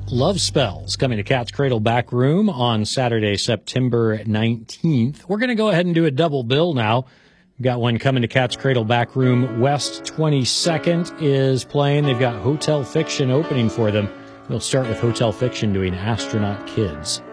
Love Spells coming to Cat's Cradle Back Room on Saturday, September 19th. We're going to go ahead and do a double bill now. We've got one coming to Cat's Cradle Back Room. West 22nd is playing. They've got Hotel Fiction opening for them. We'll start with Hotel Fiction doing Astronaut Kids.